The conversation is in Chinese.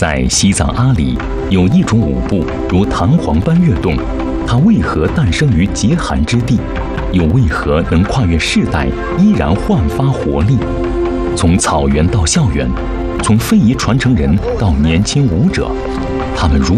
在西藏阿里，有一种舞步如弹簧般跃动，它为何诞生于极寒之地？又为何能跨越世代，依然焕发活力？从草原到校园，从非遗传承人到年轻舞者，他们如